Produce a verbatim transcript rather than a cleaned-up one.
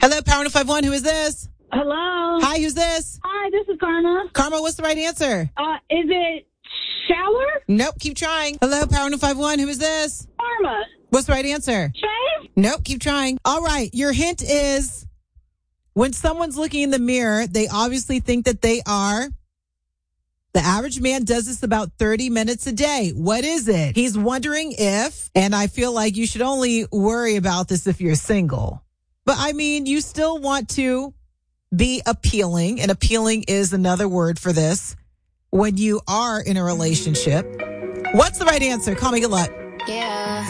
Hello, Power one oh five one. Who is this? Hello. Hi, who's this? Hi, this is Karma. Karma, what's the right answer? Uh, is it shower? Nope, keep trying. Hello, Power one oh five one. Who is this? Karma. What's the right answer? Shave? Nope, keep trying. All right, your hint is when someone's looking in the mirror, they obviously think that they are. The average man does this about thirty minutes a day. What is it? He's wondering if, and I feel like you should only worry about this if you're single. But I mean, you still want to be appealing, and appealing is another word for this when you are in a relationship. What's the right answer? Call me good luck. Yeah.